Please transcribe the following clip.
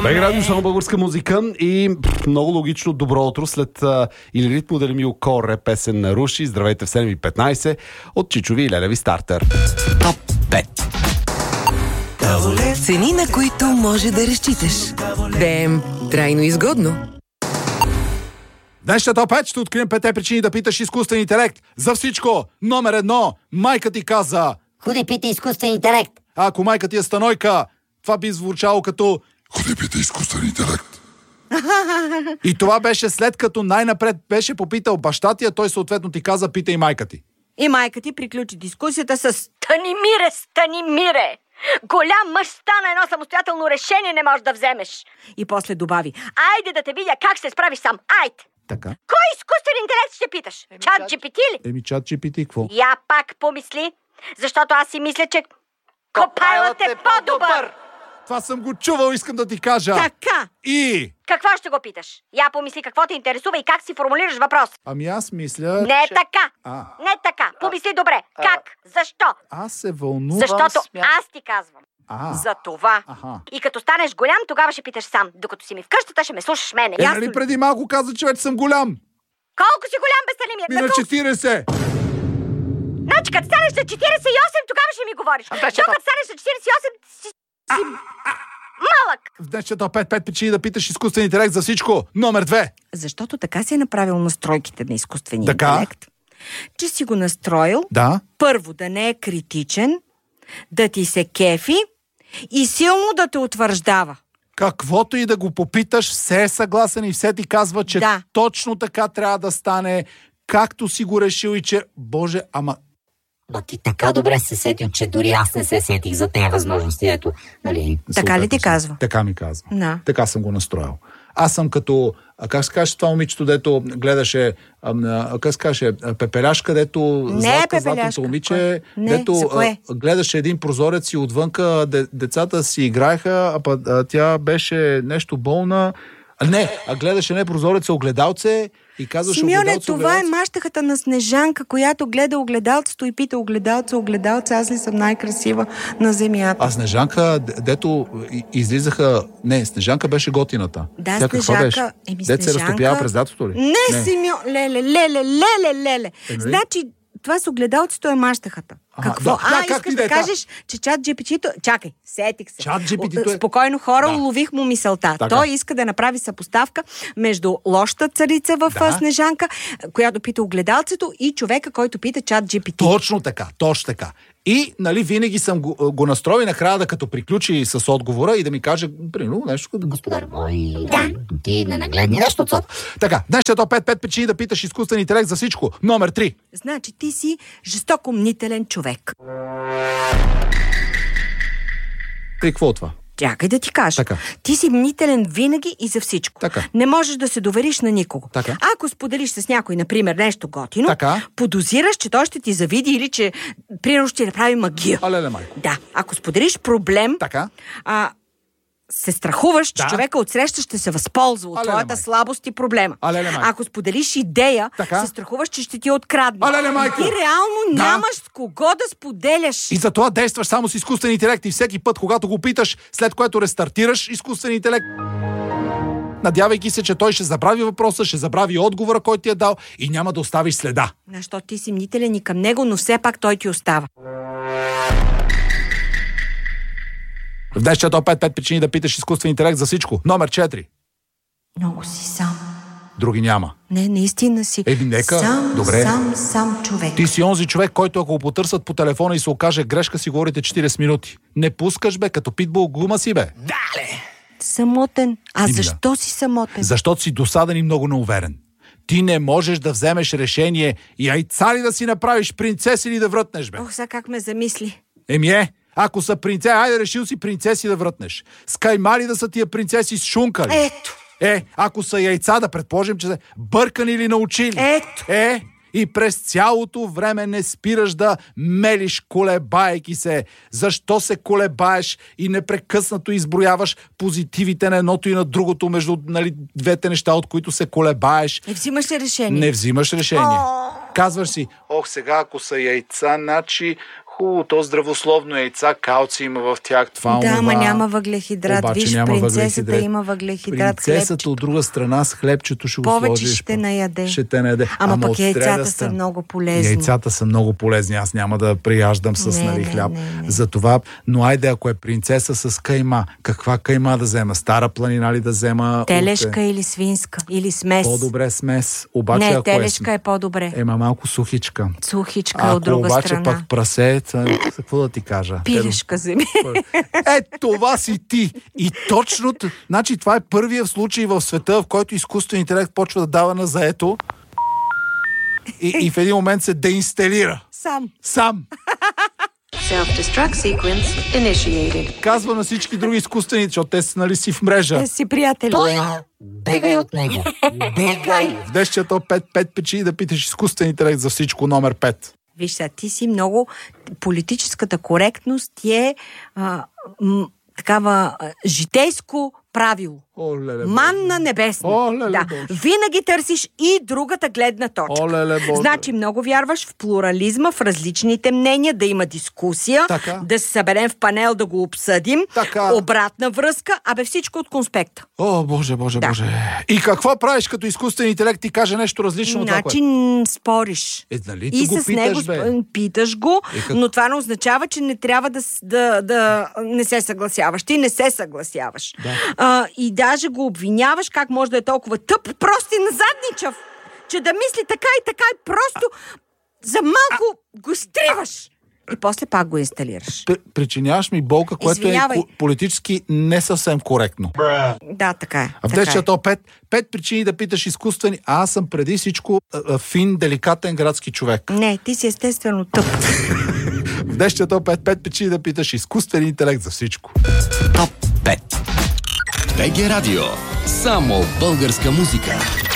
БГ Радио, само българска музика и много логично добро утро след Илирит Моделимил Коре песен на Руши. Здравейте в 7:15 от Чичови и Лелеви Стартер. Топ 5. Цени, на които може да разчиташ. БМ. Трайно изгодно. Днешния топ 5 ще открием 5 причини да питаш изкуствен интелект. За всичко, номер 1, майка ти каза: ходи пита изкуствен интелект. А ако майка ти е станойка, това би звучало като: ходи пита изкуствен интелект. И това беше след като най-напред беше попитал баща ти, а той съответно ти каза: питай майка ти. И майка ти приключи дискусията с: Станимире! Голям мъж стана, едно самостоятелно решение не можеш да вземеш. И после добави: Айде да те видя как се справиш сам. Айде! Така. Кой изкуствен интелект ще питаш? Чат GPT ли? Чат GPT, какво? Я пак помисли, защото аз си мисля, че Copilot е по-добър. Това съм го чувал, искам да ти кажа. Така. И... Какво ще го питаш? Я помисли какво те интересува и как си формулираш въпрос. Ами аз мисля... Не е така. А. Не е така. Помисли добре. Как? Защо? Аз се вълнувам... Защото аз ти казвам. За това. Аха. И като станеш голям, тогава ще питаш сам. Докато си ми в къщата, ще ме слушаш мене. Нали преди малко каза, че вече съм голям? Колко си голям, бе, Станимир? На 40. Значи, като станеш на 48, тогава ще ми говориш. Защото като станеш на 48, си малък. В днешния топ 5 причини да питаш изкуствен интелект за всичко. Номер 2. Защото така си е направил настройките на изкуствения Така? интелект. Че си го настроил. Да. Първо, да не е критичен, да ти се кефи и силно да те утвърждава. Каквото и да го попиташ, все е съгласен и все ти казва, че точно така трябва да стане, както си го решил и че... Боже, ама... Но ти така добре се сетил, че дори аз не се сетих за тези възможности. Ето, нали? Така ли ти казва? Така ми казва. Да. Така съм го настроил. Аз съм като... Как се каже това момичето, дето гледаше... Как се каже? Пепеляшка, дето... Златното момиче, дето гледаше един прозорец и отвънка децата си играеха, а тя беше нещо болна. Гледаше не прозорец, а огледалце и казваше: Симеоне, това е мащахата на Снежанка, която гледа огледалцето и пита: огледалце, аз ли съм най-красива на земята? А Снежанка, дето излизаха... Не, Снежанка беше готината. Да, тя Снежанка... Дето се разтопява през лятото ли? Не, Симеон, леле. Значи, това с огледалцето е мащахата. Какво? Искаш да кажеш, че чат GPT-то... Чакай, сетих се. Чат GPT-то е... Спокойно, хора, улових му мисълта. Така. Той иска да направи съпоставка между лошата царица в Снежанка, която пита огледалцето, и човека, който пита чат GPT. Точно така. И, нали, винаги съм го настроил накрая да като приключи с отговора и да ми каже, примерно, нещо като... Господар мой, ти не нагледни нещо, цоп. Така, днес топ 5 причини да питаш изкуствен интелект за всичко. Номер 3. Значи ти си жестоко мнителен човек. Какво от това? Чакай да ти кажа. Така. Ти си мнителен винаги и за всичко. Така. Не можеш да се довериш на никого. Така. Ако споделиш с някой, например, нещо готино, така, подозираш, че той ще ти завиди или че примерно ще направи магия. Алеле, майко. Да. Ако споделиш проблем, така, се страхуваш, че човека отсреща ще се възползва от твоята слабост и проблема. Ако споделиш идея, се страхуваш, че ще ти я открадне. Ти реално нямаш с кого да споделяш. И затова действаш само с изкуствен интелект и всеки път, когато го питаш, след което рестартираш изкуствен интелект, надявайки се, че той ще забрави въпроса, ще забрави отговора, който ти е дал и няма да оставиш следа. Защото ти си мнителен и към него, но все пак той ти остава. В днешния топ 5 причини да питаш изкуствен интелект за всичко. Номер 4. Много си сам. Други няма. Не, наистина си. Нека. Добре. Сам човек. Ти си онзи човек, който ако го потърсят по телефона и се окаже грешка, си говорите 40 минути. Не пускаш, бе, като питбул, глума си, бе. Дале! Самотен. Защо си самотен? Защото си досаден и много неуверен. Ти не можеш да вземеш решение и яйца ли да си направиш, принцеси ли да врътнеш, бе? Сега как ме замисли. Ако са принцеси, айде решил си принцеси да врътнеш. С каймали да са тия принцеси с шунка ли? Ето. Ако са яйца, да предположим, че са бъркани или научили. Ето. И през цялото време не спираш да мелиш, колебайки се. Защо се колебаеш и непрекъснато изброяваш позитивите на едното и на другото между двете неща, от които се колебаеш? Не взимаш ли решение? Не взимаш решение. Казваш си: сега ако са яйца, значи То здравословно яйца, калци има в тях. Това, да, ама няма въглехидрат. Виж, принцесата има въглехидрат. Принцесата от друга страна с хлебчето ще го сложиш. Повече ще наяде. Ще те наяде. Ама пък яйцата са много полезни. Яйцата са много полезни. Аз няма да прияждам с хляб. Затова, но айде, ако е принцеса с кайма, каква кайма да взема? Стара планина ли да взема? Телешка или свинска? Или смес? По-добре смес. Обаче, телешка е по-добре. Ема малко сухичка. Сухичка от друга страна. страна. Обаче пък прасе, какво да ти кажа? Пилешка земи. Това си ти. И точно, значи това е първият случай в света, в който изкуствен интелект почва да дава на заето и в един момент се деинсталира. Сам. Self-destruct sequence initiated. Казва на всички други изкуствени, защото те са си в мрежа. Те си приятели. Бегай от него. Бегай. В днешния топ 5 печи да питаш изкуствен интелект за всичко, номер 5. Виж сега, ти си много... Политическата коректност е такава житейско правило. Манна небесна. Да. Винаги търсиш и другата гледна точка. Значи много вярваш в плурализма, в различните мнения, да има дискусия, да се съберем в панел да го обсъдим, обратна връзка, всичко от конспекта. Боже. И какво правиш като изкуствен интелект, ти каже нещо различно от това, което? Спориш. Нали, и с него питаш го, но това не означава, че не трябва да не се съгласяваш. Ти не се съгласяваш. И даже го обвиняваш как може да е толкова тъп, прост и назадничав, че да мисли така и просто за малко го стриваш. И после пак го инсталираш. Причиняваш ми болка, което е политически не съвсем коректно. Да, така е. А в днешния топ 5 причини да питаш изкуствени. Аз съм преди всичко фин, деликатен градски човек. Не, ти си естествено тъп. В днешния топ 5 причини да питаш изкуствен интелект за всичко. Топ 5. БГ Радио. Само българска музика.